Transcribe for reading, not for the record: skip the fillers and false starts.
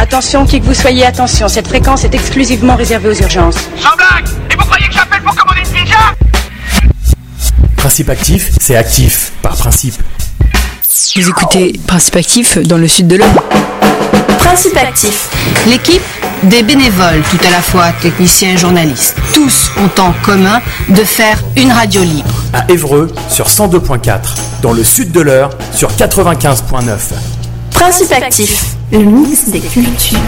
Attention, qui que vous soyez, attention, cette fréquence est exclusivement réservée aux urgences. Sans blague! Et vous croyez que j'appelle pour commander une pizza? Principe actif, c'est actif, par principe. Vous écoutez Principe Actif dans le sud de l'Eure. Principe Actif. L'équipe des bénévoles, tout à la fois techniciens et journalistes, tous ont en commun de faire une radio libre. À Évreux, sur 102.4. Dans le sud de l'Eure, sur 95.9. Principe Actif. Le mix des cultures.